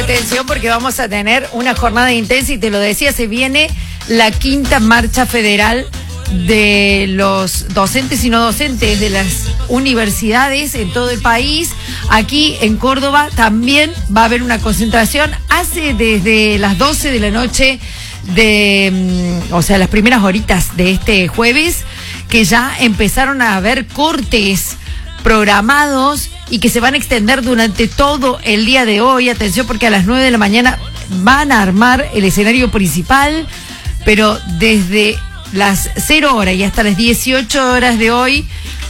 Atención, porque vamos a tener una jornada intensa y te lo decía, se viene la quinta marcha federal de los docentes y no docentes de las universidades en todo el país. Aquí en Córdoba también va a haber una concentración. Hace desde las 12 de la noche las primeras horitas de este jueves, que ya empezaron a haber cortes programados y que se van a extender durante todo el día de hoy. Atención, porque a las 9 de la mañana van a armar el escenario principal, pero desde las 0 horas y hasta las 18 horas de hoy,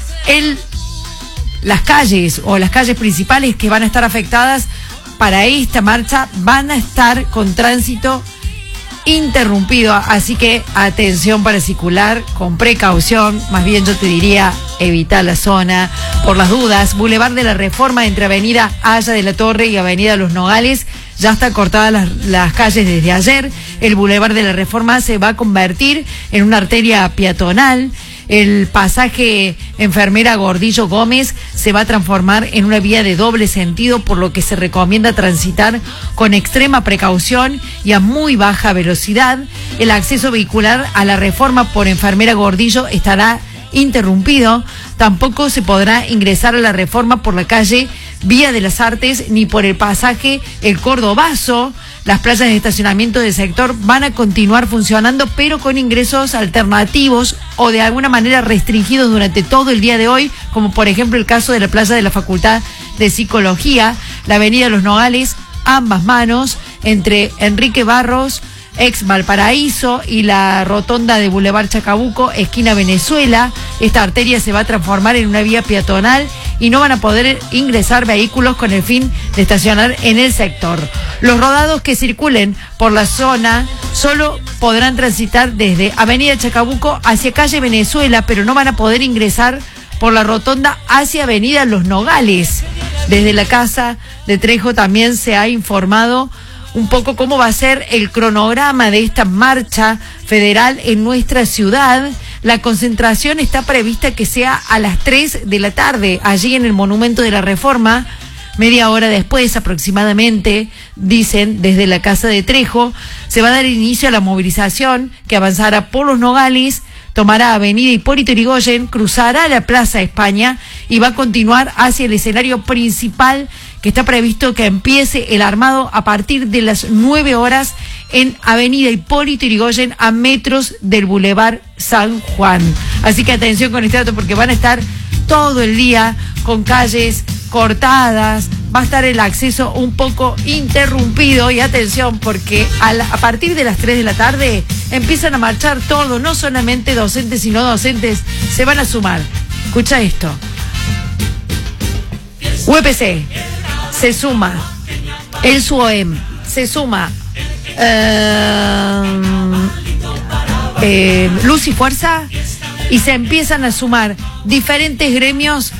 las calles principales que van a estar afectadas para esta marcha van a estar con tránsito interrumpido, así que atención para circular con precaución. Más bien yo te diría evitar la zona por las dudas. Boulevard de la Reforma entre Avenida Haya de la Torre y Avenida Los Nogales ya están cortadas las calles desde ayer. El Boulevard de la Reforma se va a convertir en una arteria peatonal. El pasaje Enfermera Gordillo Gómez se va a transformar en una vía de doble sentido, por lo que se recomienda transitar con extrema precaución y a muy baja velocidad. El acceso vehicular a la Reforma por Enfermera Gordillo estará interrumpido. Tampoco se podrá ingresar a la Reforma por la calle Vía de las Artes ni por el pasaje El Cordobazo. Las playas de estacionamiento del sector van a continuar funcionando, pero con ingresos alternativos o de alguna manera restringidos durante todo el día de hoy, como por ejemplo el caso de la playa de la Facultad de Psicología, la Avenida Los Nogales, ambas manos, entre Enrique Barros, ex Valparaíso, y la rotonda de Boulevard Chacabuco, esquina Venezuela. Esta arteria se va a transformar en una vía peatonal y no van a poder ingresar vehículos con el fin de estacionar en el sector. Los rodados que circulen por la zona solo podrán transitar desde Avenida Chacabuco hacia calle Venezuela, pero no van a poder ingresar por la rotonda hacia Avenida Los Nogales. Desde la Casa de Trejo también se ha informado un poco cómo va a ser el cronograma de esta marcha federal en nuestra ciudad. La concentración está prevista que sea a las 3 de la tarde, allí en el Monumento de la Reforma. Media hora después aproximadamente, dicen desde la Casa de Trejo, se va a dar inicio a la movilización que avanzará por Los Nogales, tomará Avenida Hipólito Yrigoyen, cruzará la Plaza España y va a continuar hacia el escenario principal, que está previsto que empiece el armado a partir de las 9 horas en Avenida Hipólito Yrigoyen, a metros del Boulevard San Juan. Así que atención con este dato, porque van a estar todo el día con calles cortadas, va a estar el acceso un poco interrumpido. Y atención, porque a partir de las 3 de la tarde empiezan a marchar todos, no solamente docentes y no docentes, se van a sumar. Escucha esto. UPC se suma, el SUOEM se suma, Luz y Fuerza, y se empiezan a sumar diferentes gremios